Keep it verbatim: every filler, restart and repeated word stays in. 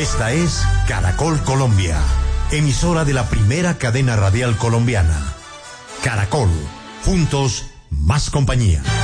Esta es Caracol Colombia, emisora de la primera cadena radial colombiana. Caracol, juntos, más compañía.